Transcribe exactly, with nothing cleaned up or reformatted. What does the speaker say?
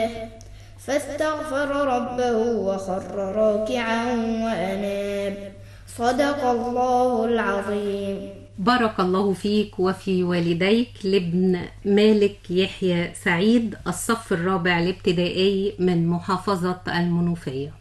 فاستغفر ربه وخر راكعا وأناب. صدق الله العظيم. بارك الله فيك وفي والديك. لابن مالك يحيى سعيد، الصف الرابع الابتدائي من محافظة المنوفية.